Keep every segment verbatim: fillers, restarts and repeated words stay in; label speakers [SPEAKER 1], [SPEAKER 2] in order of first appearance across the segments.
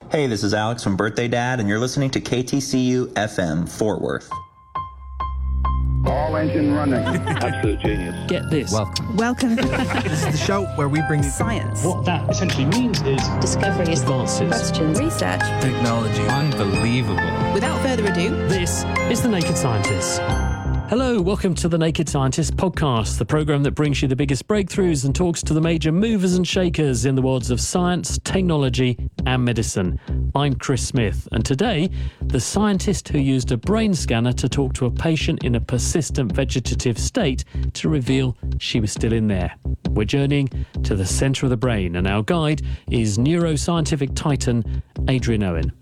[SPEAKER 1] Hey, this is Alex from Birthday Dad, and you're listening to K T C U F M Fort Worth.
[SPEAKER 2] All engine running. Absolute genius.
[SPEAKER 3] Get this.
[SPEAKER 4] Welcome.
[SPEAKER 5] Welcome.
[SPEAKER 4] This is the show where we bring you
[SPEAKER 5] Science.
[SPEAKER 3] What that essentially means is
[SPEAKER 5] Discoveries.
[SPEAKER 3] advances.
[SPEAKER 5] Questions. Research.
[SPEAKER 4] technology. Unbelievable.
[SPEAKER 5] Without further ado,
[SPEAKER 3] This is The Naked Scientist. Hello, welcome to The Naked Scientist podcast, the programme that brings you the biggest breakthroughs and talks to the major movers and shakers in the worlds of science, technology and medicine. I'm Chris Smith, and today, the scientist who used a brain scanner to talk to a patient in a persistent vegetative state to reveal she was still in there. We're journeying to the centre of the brain, and our guide is neuroscientific titan Adrian Owen.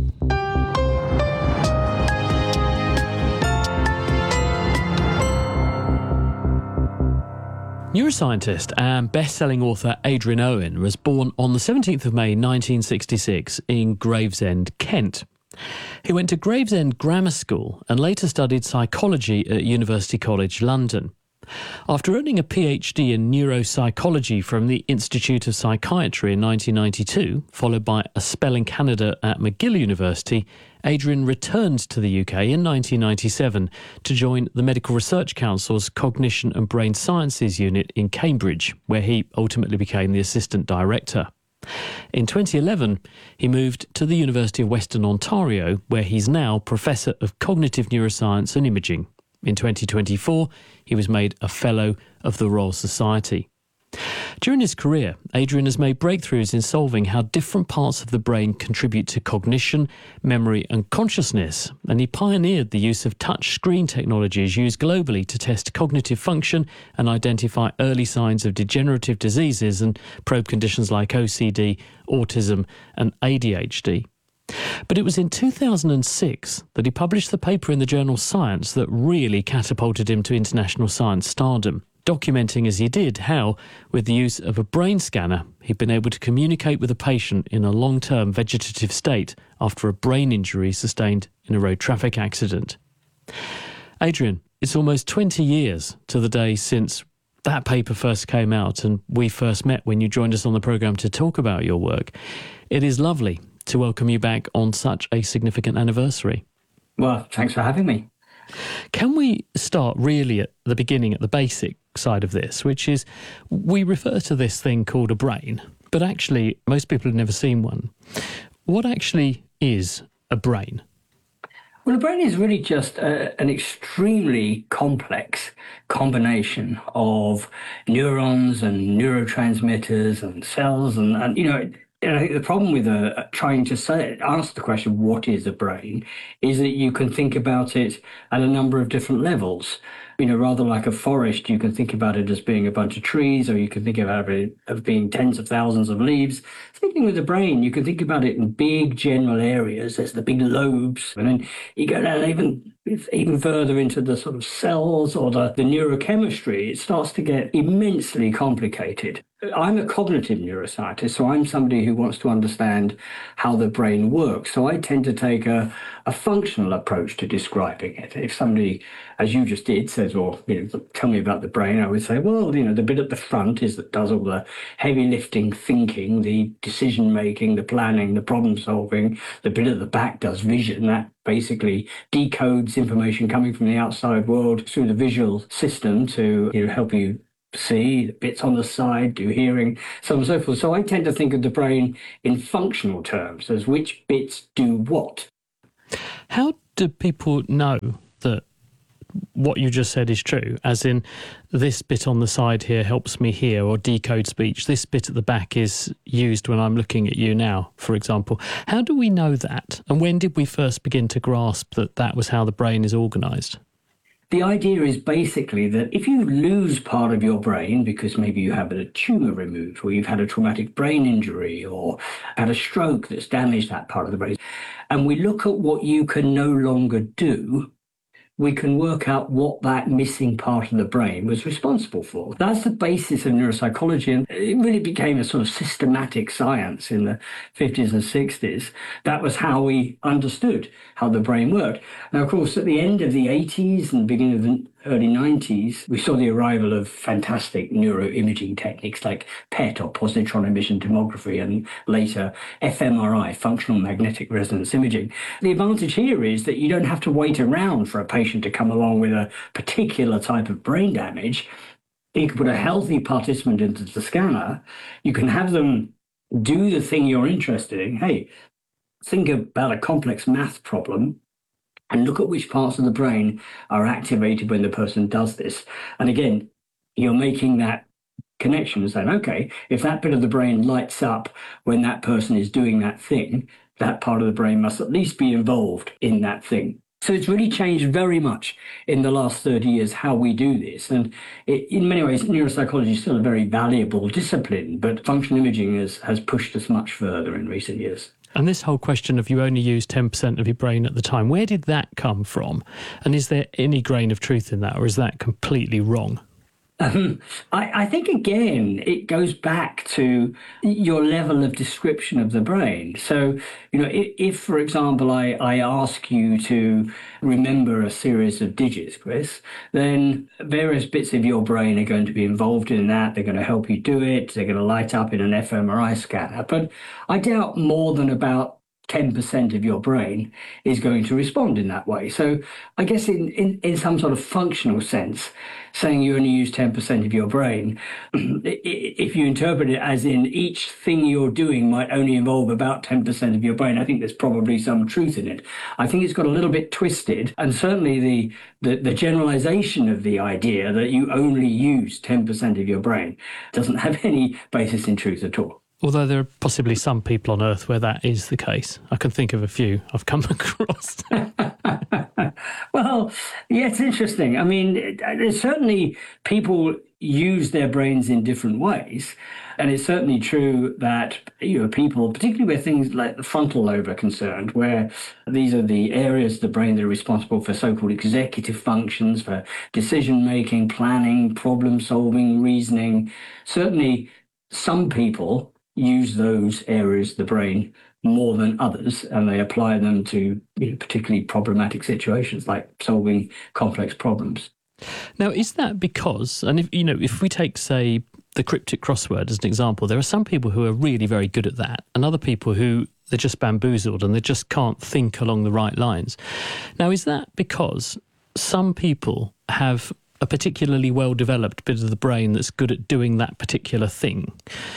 [SPEAKER 3] Neuroscientist and best-selling author Adrian Owen was born on the seventeenth of May nineteen sixty-six in Gravesend, Kent. He went to Gravesend Grammar School and later studied psychology at University College London. After earning a PhD in neuropsychology from the Institute of Psychiatry in nineteen ninety-two, followed by a spell in Canada at McGill University, Adrian returned to the U K in nineteen ninety-seven to join the Medical Research Council's Cognition and Brain Sciences unit in Cambridge, where he ultimately became the assistant director. In twenty eleven, he moved to the University of Western Ontario, where he's now Professor of Cognitive Neuroscience and Imaging. In twenty twenty-four, he was made a Fellow of the Royal Society. During his career, Adrian has made breakthroughs in solving how different parts of the brain contribute to cognition, memory and consciousness, and he pioneered the use of touch screen technologies used globally to test cognitive function and identify early signs of degenerative diseases and probe conditions like O C D, autism and A D H D. But it was in two thousand six that he published the paper in the journal Science that really catapulted him to international science stardom, documenting as he did how, with the use of a brain scanner, he'd been able to communicate with a patient in a long-term vegetative state after a brain injury sustained in a road traffic accident. Adrian, it's almost twenty years to the day since that paper first came out and we first met when you joined us on the programme to talk about your work. It is lovely to welcome you back on such a significant anniversary.
[SPEAKER 6] Well, thanks for having me.
[SPEAKER 3] Can we start really at the beginning, at the basic side of this, which is we refer to this thing called a brain, but actually most people have never seen one. What actually is a brain?
[SPEAKER 6] Well, a brain is really just a, an extremely complex combination of neurons and neurotransmitters and cells and, and you know, And I think the problem with uh, trying to say, ask the question, what is a brain, is that you can think about it at a number of different levels. You know, rather like a forest, you can think about it as being a bunch of trees, or you can think about it as being tens of thousands of leaves. Thinking with the brain, you can think about it in big general areas. There's the big lobes, and then you go down even even further into the sort of cells or the, the neurochemistry. It starts to get immensely complicated. I'm a cognitive neuroscientist, so I'm somebody who wants to understand how the brain works. So I tend to take a, a functional approach to describing it. If somebody, as you just did, says, well, you know, tell me about the brain, I would say, well, you know, the bit at the front is that does all the heavy lifting thinking, the decision making, the planning, the problem solving. The bit at the back does vision. That basically decodes information coming from the outside world through the visual system to, you know, help you see, the bits on the side, do hearing, so on and so forth. So I tend to think of the brain in functional terms, as which bits do what.
[SPEAKER 3] How do people know that what you just said is true? As in, this bit on the side here helps me hear or decode speech. This bit at the back is used when I'm looking at you now, for example. How do we know that? And when did we first begin to grasp that that was how the brain is organised?
[SPEAKER 6] The idea is basically that if you lose part of your brain because maybe you have a tumour removed, or you've had a traumatic brain injury, or had a stroke that's damaged that part of the brain, and we look at what you can no longer do, we can work out what that missing part of the brain was responsible for. That's the basis of neuropsychology, and it really became a sort of systematic science in the fifties and sixties. That was how we understood how the brain worked. Now, of course, at the end of the eighties and beginning of the early nineties, we saw the arrival of fantastic neuroimaging techniques like P E T or positron emission tomography and later f M R I, functional magnetic resonance imaging. The advantage here is that you don't have to wait around for a patient to come along with a particular type of brain damage. You can put a healthy participant into the scanner. You can have them do the thing you're interested in. Hey, think about a complex math problem and look at which parts of the brain are activated when the person does this. And again, you're making that connection and saying, okay, if that bit of the brain lights up when that person is doing that thing, that part of the brain must at least be involved in that thing. So it's really changed very much in the last thirty years how we do this. And it, in many ways, neuropsychology is still a very valuable discipline, but functional imaging has, has pushed us much further in recent years.
[SPEAKER 3] And this whole question of you only use ten percent of your brain at the time, where did that come from? And is there any grain of truth in that, or is that completely wrong?
[SPEAKER 6] Um, I, I think, again, it goes back to your level of description of the brain. So, you know, if, if for example, I, I ask you to remember a series of digits, Chris, then various bits of your brain are going to be involved in that. They're going to help you do it. They're going to light up in an f M R I scanner. But I doubt more than about ten percent of your brain is going to respond in that way. So I guess in, in, in some sort of functional sense, saying you only use ten percent of your brain, if you interpret it as in each thing you're doing might only involve about ten percent of your brain, I think there's probably some truth in it. I think it's got a little bit twisted, and certainly the, the, the generalization of the idea that you only use ten percent of your brain doesn't have any basis in truth at all.
[SPEAKER 3] Although there are possibly some people on Earth where that is the case. I can think of a few I've come across.
[SPEAKER 6] Well, yeah, it's interesting. I mean, there's certainly people use their brains in different ways. And it's certainly true that, you know, people, particularly where things like the frontal lobe are concerned, where these are the areas of the brain that are responsible for so-called executive functions, for decision-making, planning, problem-solving, reasoning. Certainly, some people use those areas of the brain more than others, and they apply them to, you know, particularly problematic situations like solving complex problems.
[SPEAKER 3] Now, is that because, and if you know, if we take, say, the cryptic crossword as an example, there are some people who are really very good at that, and other people who they're just bamboozled and they just can't think along the right lines. Now, is that because some people have a particularly well-developed bit of the brain that's good at doing that particular thing?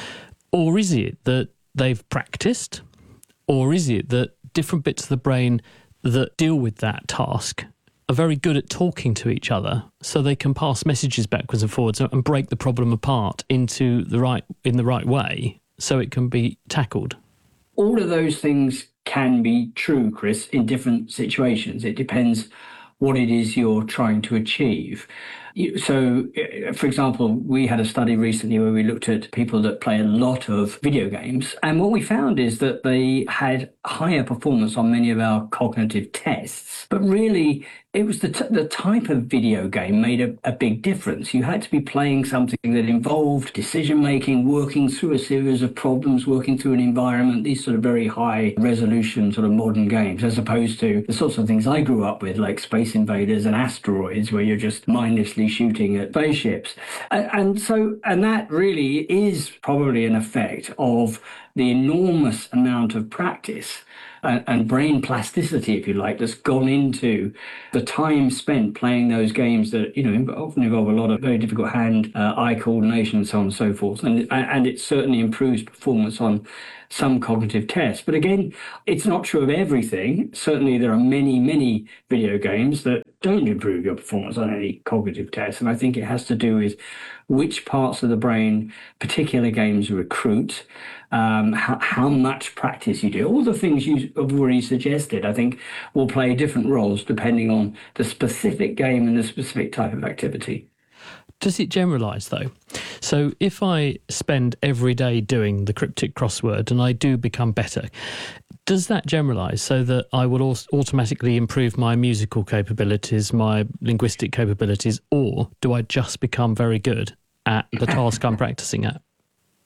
[SPEAKER 3] Or is it that they've practiced? Or is it that different bits of the brain that deal with that task are very good at talking to each other, so they can pass messages backwards and forwards and break the problem apart into the right in the right way so it can be tackled?
[SPEAKER 6] All of those things can be true, Chris, in different situations. It depends what it is you're trying to achieve. So, for example, we had a study recently where we looked at people that play a lot of video games. And what we found is that they had higher performance on many of our cognitive tests. But really, it was the, t- the type of video game made a, a big difference. You had to be playing something that involved decision-making, working through a series of problems, working through an environment, these sort of very high-resolution sort of modern games, as opposed to the sorts of things I grew up with, like Space Invaders and Asteroids, where you're just mindlessly shooting at spaceships. And, and so, and that really is probably an effect of the enormous amount of practice and, and brain plasticity, if you like, that's gone into the time spent playing those games that, you know, often involve a lot of very difficult hand, uh, eye coordination and so on and so forth. And, and it certainly improves performance on some cognitive tests. But again, it's not true of everything. Certainly there are many, many video games that don't improve your performance on any cognitive tests. And I think it has to do with which parts of the brain particular games recruit, um, how, how much practice you do. All the things you have already suggested, I think, will play different roles depending on the specific game and the specific type of activity.
[SPEAKER 3] Does it generalise, though? So if I spend every day doing the cryptic crossword and I do become better, does that generalise so that I will also automatically improve my musical capabilities, my linguistic capabilities, or do I just become very good at the task I'm practising at?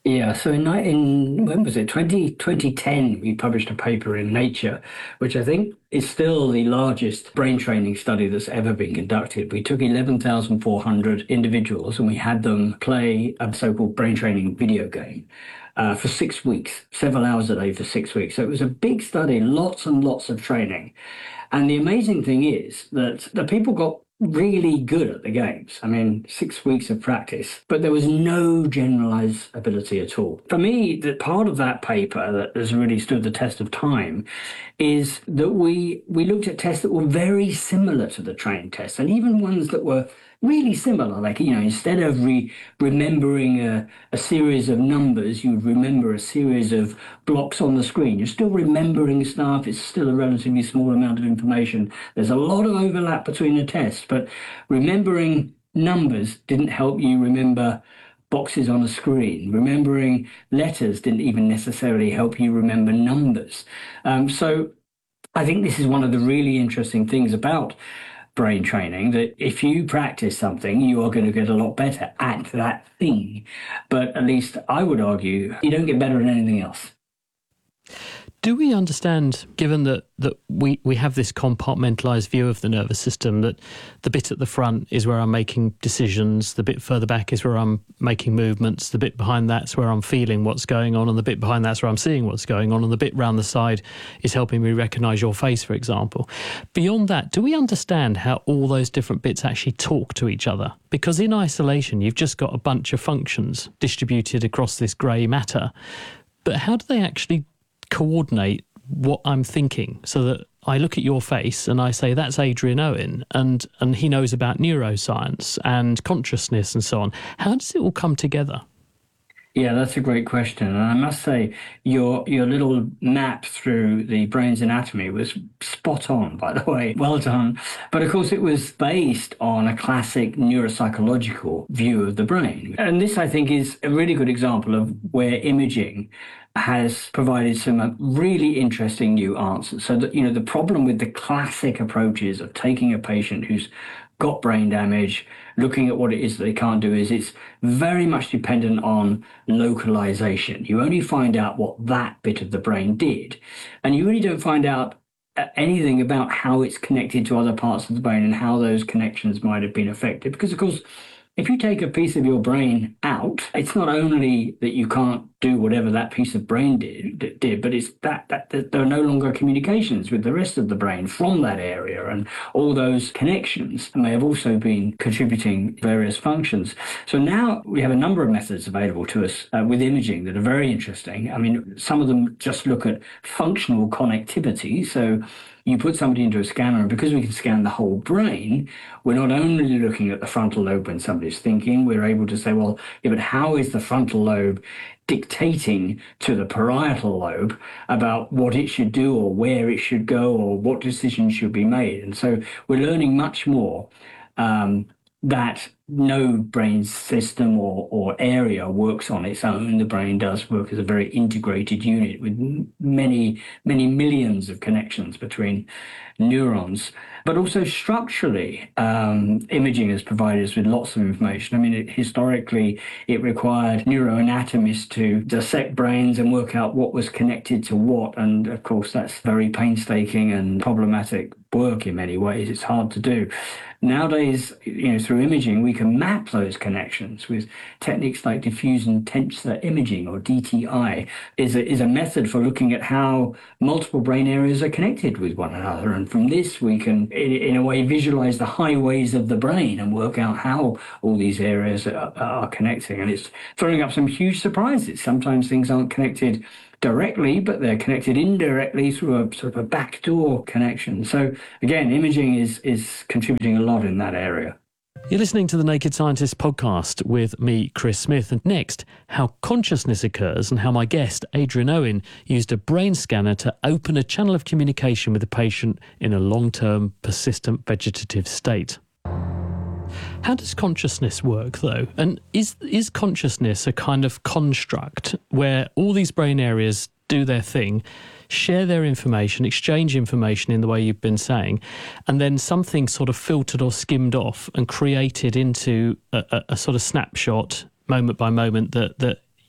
[SPEAKER 6] Yeah, so in, ni- in when was it? twenty, twenty ten, we published a paper in Nature, which I think is still the largest brain training study that's ever been conducted. We took eleven thousand four hundred individuals and we had them play a so-called brain training video game uh, for six weeks, several hours a day for six weeks. So it was a big study, lots and lots of training. And the amazing thing is that the people got really good at the games. I mean, six weeks of practice, but there was no generalized ability at all. For me, the part of that paper that has really stood the test of time is that we we looked at tests that were very similar to the trained tests, and even ones that were really similar. Like, you know, instead of re- remembering a, a series of numbers, you would remember a series of blocks on the screen. You're still remembering stuff. It's still a relatively small amount of information. There's a lot of overlap between the tests, but remembering numbers didn't help you remember boxes on a screen. Remembering letters didn't even necessarily help you remember numbers. Um, so I think this is one of the really interesting things about brain training, that if you practice something, you are going to get a lot better at that thing. But at least I would argue you don't get better at anything else.
[SPEAKER 3] Do we understand, given that, that we, we have this compartmentalised view of the nervous system, that the bit at the front is where I'm making decisions, the bit further back is where I'm making movements, the bit behind that's where I'm feeling what's going on, and the bit behind that's where I'm seeing what's going on, and the bit round the side is helping me recognise your face, for example. Beyond that, do we understand how all those different bits actually talk to each other? Because in isolation, you've just got a bunch of functions distributed across this grey matter. But how do they actually coordinate what I'm thinking, so that I look at your face and I say, that's Adrian Owen, and and he knows about neuroscience and consciousness and so on. How does it all come together?
[SPEAKER 6] Yeah, that's a great question. And I must say, your your little map through the brain's anatomy was spot on, by the way. Well done. But of course, it was based on a classic neuropsychological view of the brain. And this, I think, is a really good example of where imaging has provided some really interesting new answers. So that, you know, the problem with the classic approaches of taking a patient who's got brain damage, looking at what it is that they can't do, is it's very much dependent on localization. You only find out what that bit of the brain did, and you really don't find out anything about how it's connected to other parts of the brain and how those connections might have been affected. Because, of course, if you take a piece of your brain out, it's not only that you can't do whatever that piece of brain did, did but it's that, that, that there are no longer communications with the rest of the brain from that area, and all those connections may have also been contributing various functions. So now we have a number of methods available to us uh, with imaging that are very interesting. I mean, some of them just look at functional connectivity. So you put somebody into a scanner, and because we can scan the whole brain, we're not only looking at the frontal lobe when somebody's thinking, we're able to say, well, yeah, but how is the frontal lobe dictating to the parietal lobe about what it should do or where it should go or what decisions should be made? And so we're learning much more um, that no brain system or, or area works on its own. The brain does work as a very integrated unit with many, many millions of connections between neurons. But also structurally, um, imaging has provided us with lots of information. I mean, it, historically, it required neuroanatomists to dissect brains and work out what was connected to what. And of course, that's very painstaking and problematic work in many ways. It's hard to do. Nowadays, you know, through imaging, we can map those connections with techniques like diffusion tensor imaging, or D T I, is a, is a method for looking at how multiple brain areas are connected with one another. And from this, we can, in, in a way, visualize the highways of the brain and work out how all these areas are, are connecting. And it's throwing up some huge surprises. Sometimes things aren't connected directly, but they're connected indirectly through a sort of a backdoor connection. So again, imaging is is contributing a lot in that area.
[SPEAKER 3] You're listening to the Naked Scientist podcast with me, Chris Smith. And next, how consciousness occurs and how my guest, Adrian Owen, used a brain scanner to open a channel of communication with the patient in a long-term, persistent vegetative state. How does consciousness work, though? And is is consciousness a kind of construct where all these brain areas do their thing, share their information, exchange information in the way you've been saying, and then something sort of filtered or skimmed off and created into a, a, a sort of snapshot, moment by moment, that that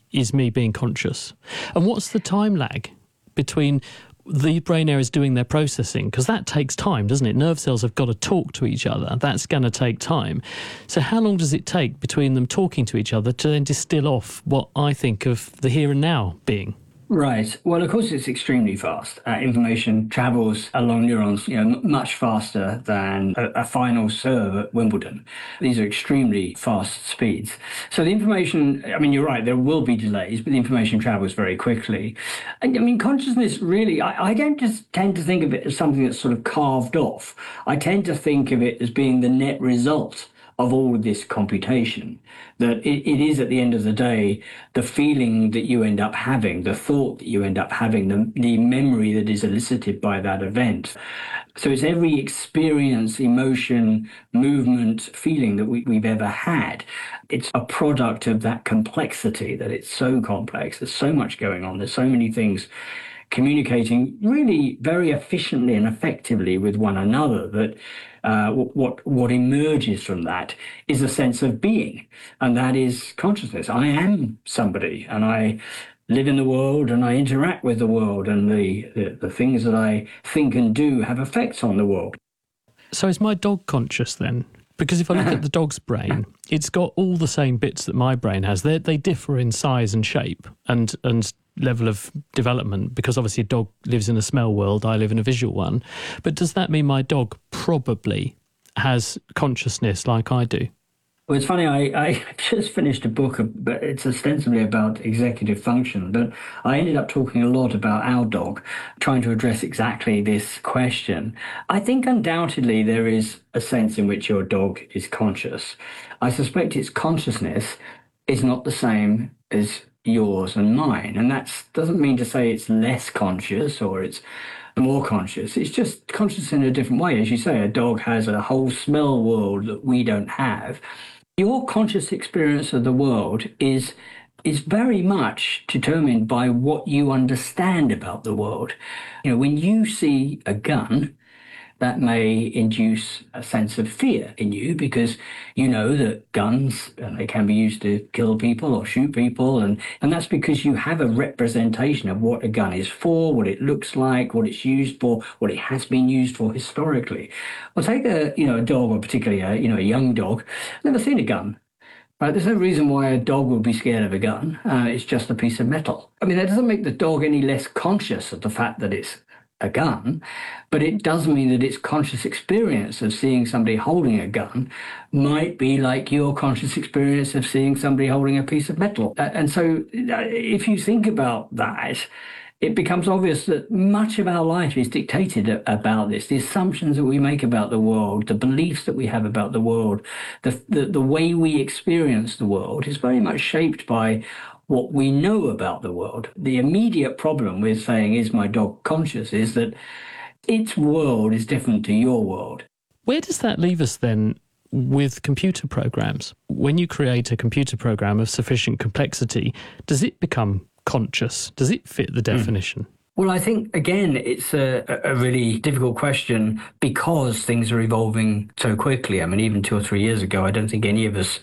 [SPEAKER 3] is me being conscious? And what's the time lag between the brain areas doing their processing? Because that takes time, doesn't it? Nerve cells have got to talk to each other. That's going to take time. So how long does it take between them talking to each other to then distill off what I think of the here and now being?
[SPEAKER 6] Right. Well, of course, it's extremely fast. Uh, information travels along neurons, you know, m- much faster than a, a final serve at Wimbledon. These are extremely fast speeds. So the information, I mean, you're right, there will be delays, but the information travels very quickly. And, I mean, consciousness really, I, I don't just tend to think of it as something that's sort of carved off. I tend to think of it as being the net result of all of this computation, that it, it is at the end of the day, the feeling that you end up having, the thought that you end up having, the, the memory that is elicited by that event. So it's every experience, emotion, movement, feeling that we, we've ever had. It's a product of that complexity, that it's so complex. There's so much going on. There's so many things communicating really very efficiently and effectively with one another that uh, what what emerges from that is a sense of being, and that is consciousness. I am somebody, and I live in the world, and I interact with the world, and the, the, the things that I think and do have effects on the world.
[SPEAKER 3] So is my dog conscious then? Because if I look at the dog's brain, it's got all the same bits that my brain has. They they differ in size and shape and and level of development, because obviously a dog lives in a smell world, I live in a visual one. But does that mean my dog probably has consciousness like I do?
[SPEAKER 6] Well, it's funny, I, I just finished a book, but it's ostensibly about executive function, but I ended up talking a lot about our dog, trying to address exactly this question. I think undoubtedly there is a sense in which your dog is conscious. I suspect its consciousness is not the same as yours and mine, and that doesn't mean to say it's less conscious or it's more conscious. It's just conscious in a different way. As you say, a dog has a whole smell world that we don't have. Your conscious experience of the world is is very much determined by what you understand about the world. You know, when you see a gun, that may induce a sense of fear in you, because you know that guns, they can be used to kill people or shoot people, and, and that's because you have a representation of what a gun is for, what it looks like, what it's used for, what it has been used for historically. Well, take a you know a dog, or particularly a you know a young dog, never seen a gun. Right, there's no reason why a dog would be scared of a gun. Uh, it's just a piece of metal. I mean, that doesn't make the dog any less conscious of the fact that it's a gun, but it does mean that its conscious experience of seeing somebody holding a gun might be like your conscious experience of seeing somebody holding a piece of metal. And so if you think about that, it becomes obvious that much of our life is dictated about this. The assumptions that we make about the world, the beliefs that we have about the world, the, the, the way we experience the world is very much shaped by what we know about the world. The immediate problem with saying, is my dog conscious, is that its world is different to your world.
[SPEAKER 3] Where does that leave us then with computer programs? When you create a computer program of sufficient complexity, does it become conscious? Does it fit the definition? Mm.
[SPEAKER 6] Well, I think, again, it's a, a really difficult question because things are evolving so quickly. I mean, even two or three years ago, I don't think any of us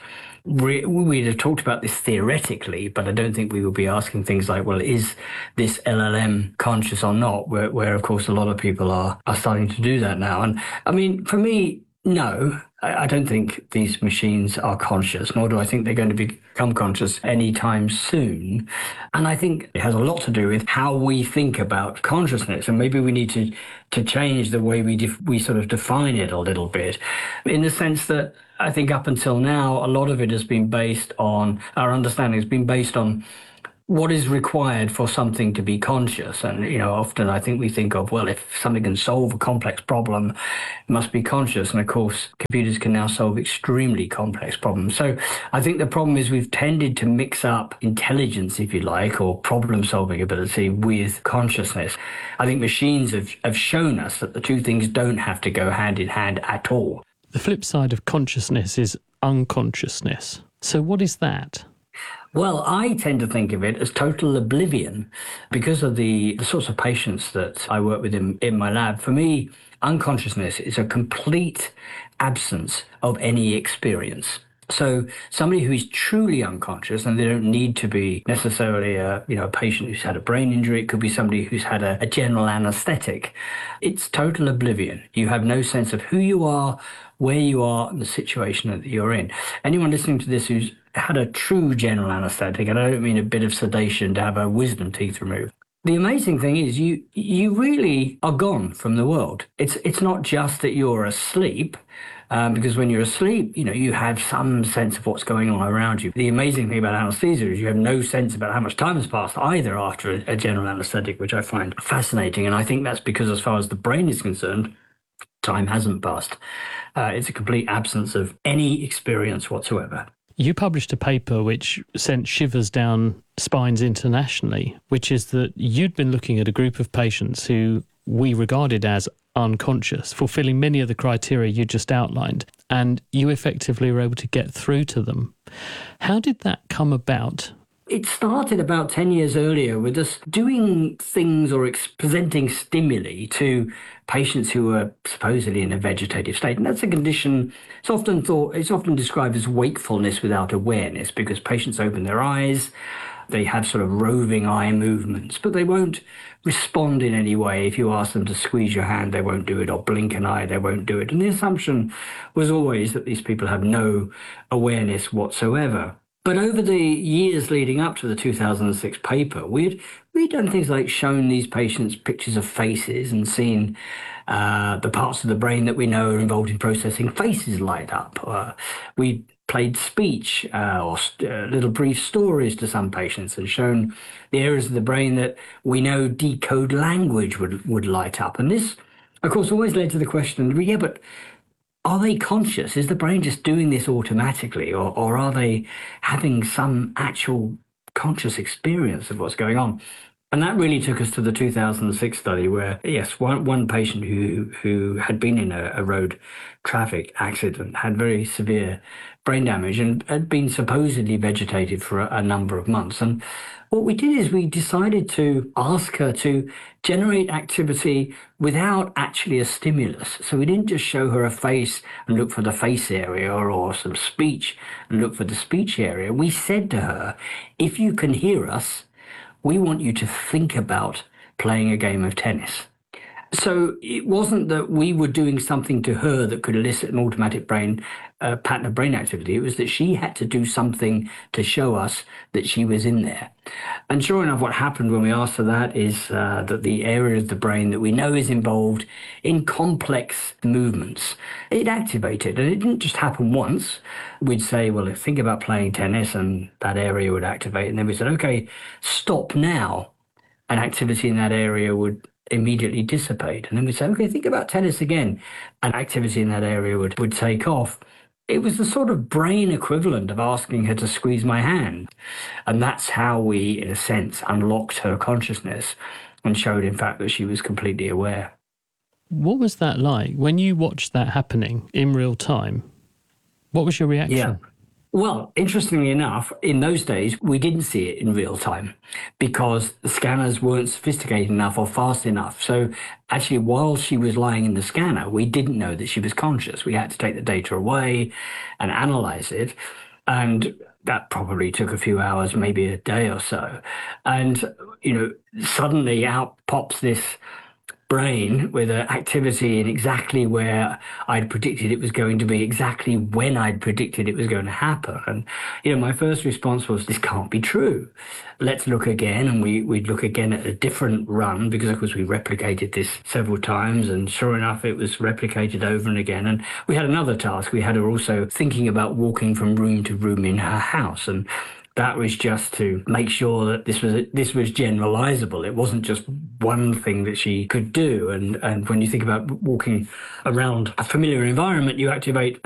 [SPEAKER 6] we'd have talked about this theoretically, but I don't think we would be asking things like, well, is this L L M conscious or not? Where, where of course, a lot of people are, are starting to do that now. And I mean, for me, no, I, I don't think these machines are conscious, nor do I think they're going to become conscious anytime soon. And I think it has a lot to do with how we think about consciousness. And maybe we need to, to change the way we def- we sort of define it a little bit, in the sense that I think up until now, a lot of it has been based on, our understanding has been based on what is required for something to be conscious. And, you know, often I think we think of, well, if something can solve a complex problem, it must be conscious. And of course, computers can now solve extremely complex problems. So I think the problem is we've tended to mix up intelligence, if you like, or problem-solving ability with consciousness. I think machines have, have shown us that the two things don't have to go hand in hand at all.
[SPEAKER 3] The flip side of consciousness is unconsciousness. So what is that?
[SPEAKER 6] Well, I tend to think of it as total oblivion because of the, the sorts of patients that I work with in, in my lab. For me, unconsciousness is a complete absence of any experience. So somebody who is truly unconscious, and they don't need to be necessarily a, you know, a patient who's had a brain injury. It could be somebody who's had a, a general anesthetic. It's total oblivion. You have no sense of who you are, where you are, and the situation that you're in. Anyone listening to this who's had a true general anesthetic, and I don't mean a bit of sedation to have her wisdom teeth removed. The amazing thing is you you really are gone from the world. It's it's not just that you're asleep. Um, because when you're asleep, you know, you have some sense of what's going on around you. The amazing thing about anesthesia is you have no sense about how much time has passed either after a, a general anesthetic, which I find fascinating. And I think that's because as far as the brain is concerned, time hasn't passed. Uh, it's a complete absence of any experience whatsoever.
[SPEAKER 3] You published a paper which sent shivers down spines internationally, which is that you'd been looking at a group of patients who we regarded as unconscious, fulfilling many of the criteria you just outlined, and you effectively were able to get through to them. How did that come about?
[SPEAKER 6] It started about ten years earlier with us doing things or ex- presenting stimuli to patients who were supposedly in a vegetative state. And that's a condition, it's often thought, it's often described as wakefulness without awareness, because patients open their eyes, they have sort of roving eye movements, but they won't respond in any way. If you ask them to squeeze your hand, they won't do it, or blink an eye, they won't do it. And the assumption was always that these people have no awareness whatsoever. But over the years leading up to the two thousand six paper, we'd, we'd done things like shown these patients pictures of faces and seen uh, the parts of the brain that we know are involved in processing faces light up. Uh, we played speech uh, or st- uh, little brief stories to some patients and shown the areas of the brain that we know decode language would, would light up. And this, of course, always led to the question, yeah, but are they conscious? Is the brain just doing this automatically, or, or are they having some actual conscious experience of what's going on? And that really took us to the two thousand six study where, yes, one, one patient who, who had been in a, a road traffic accident had very severe brain damage and had been supposedly vegetated for a, a number of months. And what we did is we decided to ask her to generate activity without actually a stimulus. So we didn't just show her a face and look for the face area, or, or some speech and look for the speech area. We said to her, if you can hear us, we want you to think about playing a game of tennis. So it wasn't that we were doing something to her that could elicit an automatic brain uh, pattern of brain activity. It was that she had to do something to show us that she was in there. And sure enough, what happened when we asked her that is uh, that the area of the brain that we know is involved in complex movements, it activated. And it didn't just happen once. We'd say, well, think about playing tennis, and that area would activate. And then we said, okay, stop now. And activity in that area would immediately dissipate. And then we say, okay, think about tennis again, and activity in that area would, would take off. It was the sort of brain equivalent of asking her to squeeze my hand. And that's how we, in a sense, unlocked her consciousness and showed, in fact, that she was completely aware.
[SPEAKER 3] What was that like when you watched that happening in real time? What was your reaction?
[SPEAKER 6] Yeah. Well, interestingly enough, in those days, we didn't see it in real time because the scanners weren't sophisticated enough or fast enough. So actually, while she was lying in the scanner, we didn't know that she was conscious. We had to take the data away and analyze it. And that probably took a few hours, maybe a day or so. And, you know, suddenly out pops this brain with an activity in exactly where I'd predicted it was going to be, exactly when I'd predicted it was going to happen. And, you know, my first response was, this can't be true. Let's look again. And we, we'd look again at a different run because, of course, we replicated this several times. And sure enough, it was replicated over and again. And we had another task. We had her also thinking about walking from room to room in her house. And that was just to make sure that this was this was generalizable. It wasn't just one thing that she could do. And, and when you think about walking around a familiar environment, you activate